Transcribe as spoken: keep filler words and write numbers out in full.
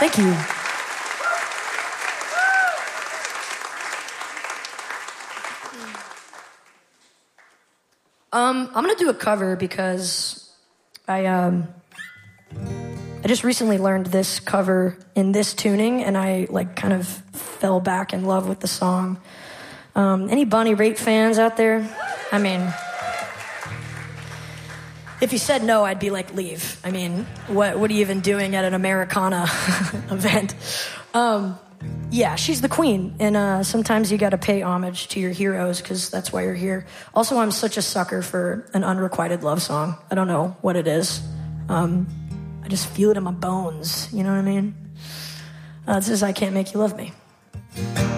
Thank you. Um, I'm gonna do a cover because I um, I just recently learned this cover in this tuning, and I like kind of fell back in love with the song. Um, any Bonnie Raitt fans out there? I mean, if you said no, I'd be like, leave. I mean, what what are you even doing at an Americana event? Um, yeah, she's the queen, and uh, sometimes you got to pay homage to your heroes because that's why you're here. Also, I'm such a sucker for an unrequited love song. I don't know what it is. Um, I just feel it in my bones. You know what I mean? Uh, this is I Can't Make You Love Me.